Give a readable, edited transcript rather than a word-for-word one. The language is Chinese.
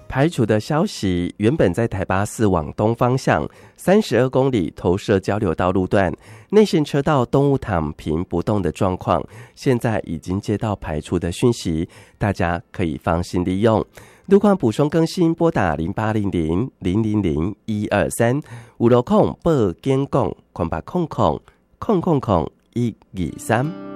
排除的消息，原本在台八四往东方向32公里投射交流道路段内线车道动物躺平不动的状况，现在已经接到排除的讯息，大家可以放心利用。路况补充更新，拨打0800-000-123，有路况报警讲，0800-000-123。